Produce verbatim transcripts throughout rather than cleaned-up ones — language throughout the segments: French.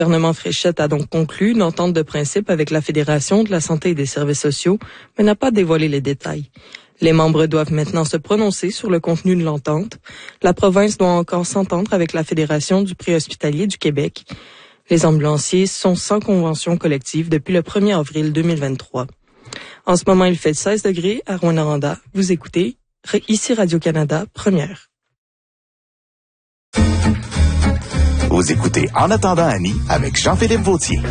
Le gouvernement Fréchette a donc conclu une entente de principe avec la Fédération de la santé et des services sociaux, mais n'a pas dévoilé les détails. Les membres doivent maintenant se prononcer sur le contenu de l'entente. La province doit encore s'entendre avec la Fédération du préhospitalier du Québec. Les ambulanciers sont sans convention collective depuis le premier avril deux mille vingt-trois. En ce moment, il fait seize degrés à Rouyn-Noranda. Vous écoutez ici Radio-Canada, première. Vous écoutez En attendant Annie avec Jean-Philippe Vautier.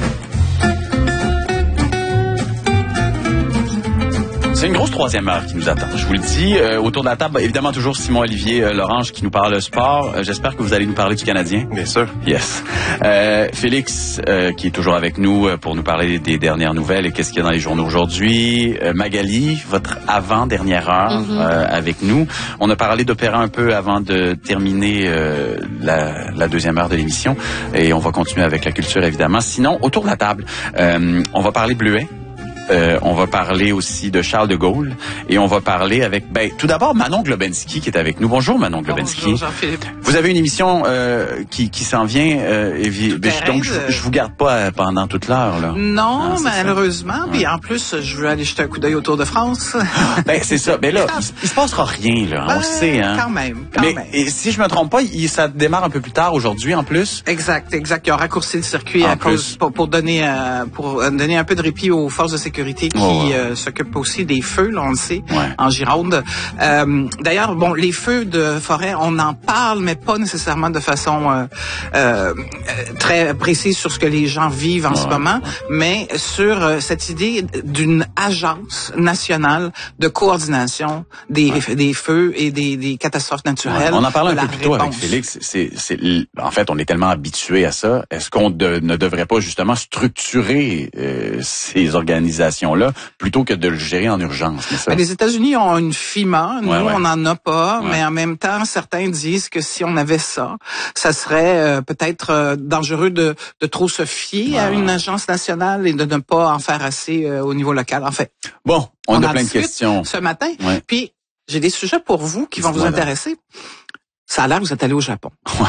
C'est une grosse troisième heure qui nous attend, je vous le dis. Euh, autour de la table, évidemment, toujours Simon-Olivier euh, Lorange qui nous parle de sport. Euh, j'espère que vous allez nous parler du Canadien. Bien sûr. Yes. Euh, Félix, euh, qui est toujours avec nous euh, pour nous parler des dernières nouvelles et qu'est-ce qu'il y a dans les journaux aujourd'hui. Euh, Magali, votre avant-dernière heure mm-hmm. euh, avec nous. On a parlé d'opéra un peu avant de terminer euh, la, la deuxième heure de l'émission. Et on va continuer avec la culture, évidemment. Sinon, autour de la table, euh, on va parler bleuet. Euh, on va parler aussi de Charles de Gaulle et on va parler avec, ben, tout d'abord Manon Globensky qui est avec nous. Bonjour Manon Globensky. Bonjour Jean-Philippe. Vous avez une émission euh, qui, qui s'en vient, euh, et vi- ben, je, donc je, je vous garde pas euh, pendant toute l'heure là. Non, ah, malheureusement. Ouais. Puis en plus, je veux aller jeter un coup d'œil au Tour de France. Ben c'est ça. Ben là, il, il se passera rien là, ben, on le sait hein. Quand même, quand Mais même. Et si je me trompe pas, il, ça démarre un peu plus tard aujourd'hui en plus. Exact, exact. Ils ont raccourci le circuit en à plus. cause pour, pour donner euh, pour donner un peu de répit aux forces de sécurité qui oh, ouais. euh, s'occupent aussi des feux, là, on le sait, ouais. en Gironde. Euh, d'ailleurs, bon, les feux de forêt, on en parle, mais pas nécessairement de façon euh, euh, très précise sur ce que les gens vivent en ouais, ce moment, ouais. mais sur euh, cette idée d'une agence nationale de coordination des, ouais. des feux et des, des catastrophes naturelles. Ouais, on en parlait un peu plus tôt réponse. avec Félix. C'est, c'est, en fait, on est tellement habitué à ça. Est-ce qu'on de, ne devrait pas justement structurer euh, ces organisations-là plutôt que de le gérer en urgence? Mais ça... ben, les États-Unis ont une FEMA, nous, ouais, ouais. on n'en a pas, ouais. mais en même temps, certains disent que si on avait ça, ça serait euh, peut-être euh, dangereux de, de trop se fier ouais, à une ouais. agence nationale et de ne pas en faire assez euh, au niveau local. En fait, bon, on, on a plein de questions ce matin. Ouais. Puis, j'ai des sujets pour vous qui vont vous intéresser. Ça a l'air que vous êtes allé au Japon. Ouais.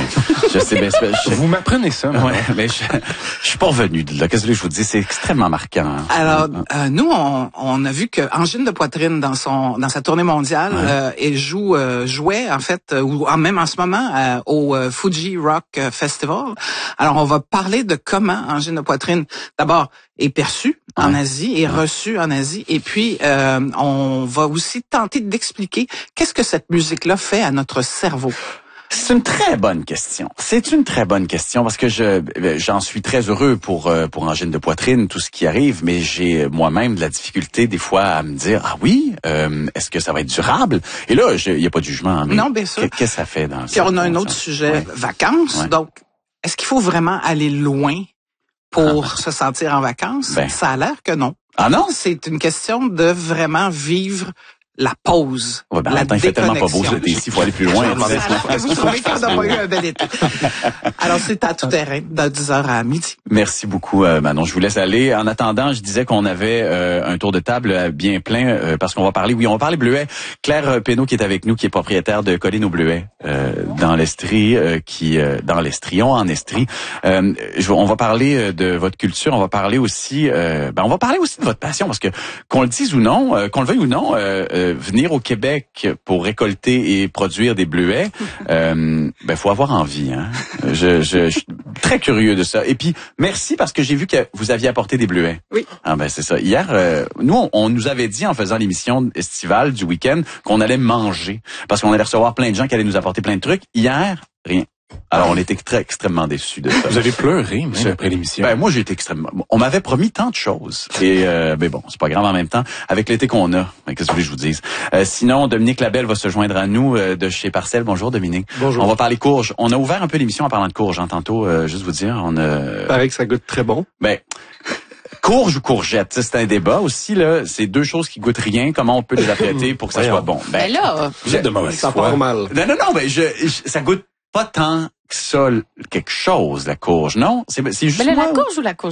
Je sais, ben, je, vous m'apprenez ça. Ouais, mais je, je suis pas revenu de là. Qu'est-ce que je vous dis? C'est extrêmement marquant. Hein. Alors, euh, nous, on, on a vu que Angine de Poitrine, dans son, dans sa tournée mondiale, ouais. euh, elle joue, euh, jouait, en fait, ou même en ce moment, euh, au euh, Fuji Rock Festival. Alors, on va parler de comment Angine de Poitrine, d'abord, est perçue ouais. en Asie, est ouais. reçue en Asie, et puis euh, on va aussi tenter d'expliquer qu'est-ce que cette musique-là fait à notre cerveau. C'est une très bonne question. C'est une très bonne question parce que je j'en suis très heureux pour pour Angine de Poitrine, tout ce qui arrive, mais j'ai moi-même de la difficulté des fois à me dire ah oui, euh, est-ce que ça va être durable? Et là, il y a pas de jugement. Hein, mais non, bien sûr. Qu'est-ce que ça fait dans Puis on a un autre sujet, ouais. vacances. Ouais. Donc, est-ce qu'il faut vraiment aller loin pour ah. se sentir en vacances? Ben. Ça a l'air que non. Ah non? C'est une question de vraiment vivre la pause, ouais, ben, la attends, il fait tellement pas beau cet été, il faut aller plus loin. Vous trouvez qu'on n'a pas eu un bel été? Alors, c'est à tout terrain, de dix heures à midi. Merci beaucoup, euh, Manon. Je vous laisse aller. En attendant, je disais qu'on avait euh, un tour de table bien plein euh, parce qu'on va parler, oui, on va parler bleuet. Claire Pénaud qui est avec nous, qui est propriétaire de Collines au Bleuet euh, dans l'Estrie, euh, qui euh, dans l'Estrion, en Estrie. Euh, je, on va parler de votre culture, on va parler aussi, euh, ben, on va parler aussi de votre passion parce que qu'on le dise ou non, euh, qu'on le veuille ou non, euh, euh, venir au Québec pour récolter et produire des bleuets, euh, ben faut avoir envie. Hein. Je, je, je suis très curieux de ça. Et puis merci parce que j'ai vu que vous aviez apporté des bleuets. Oui. Ah ben c'est ça. Hier, euh, nous on, on nous avait dit en faisant l'émission estivale du week-end qu'on allait manger parce qu'on allait recevoir plein de gens qui allaient nous apporter plein de trucs. Hier, rien. Alors, on était très extrêmement déçus de ça. Vous avez pleuré, même, je, après l'émission. Ben, moi, j'ai été extrêmement... On m'avait promis tant de choses. Et, euh, ben bon, c'est pas grave en même temps. Avec l'été qu'on a, qu'est-ce que vous voulez que je vous dise? Euh, sinon, Dominique Labelle va se joindre à nous euh, de chez Parcelle. Bonjour, Dominique. Bonjour. On va parler courges. On a ouvert un peu l'émission en parlant de courges, hein, tantôt, euh, juste vous dire. On a... Paraît que ça goûte très bon. Ben... Courge ou courgette, c'est un débat aussi là. C'est deux choses qui goûtent rien. Comment on peut les apprêter pour que ça soit bon? Ben, ben là, vous êtes de mauvaise foi. Ça part mal. Non, non, non. Ben je, je ça goûte pas tant que ça quelque chose la courge, non? C'est, c'est juste ben là, moi, la courge ou la courgette?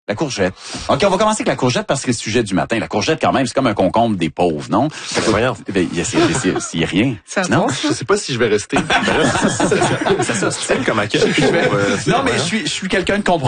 La courgette. OK, on va commencer avec la courgette parce que c'est le sujet du matin. La courgette, quand même, c'est comme un concombre des pauvres, non? Voyons. Il y a, c'est, c'est, c'est rien. Ça non? bon, Je sais pas si je vais rester. C'est ça, c'est comme accueil. Non, mais je suis, je suis quelqu'un de compréhensif.